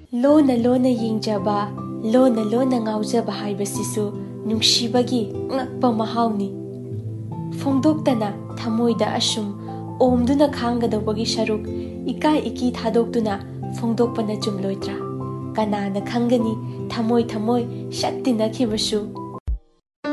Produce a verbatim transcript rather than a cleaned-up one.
लोना लोना येंजबा लोना लोना ngaujaba haibasisu nungsibagi ngakpa mahauni phongdoktana thamoida asum omduna khangadawagi sharuk ikai iki thadoktuna phongdokpana chumloitra kanana khangani thamoi thamoi shattina khibasu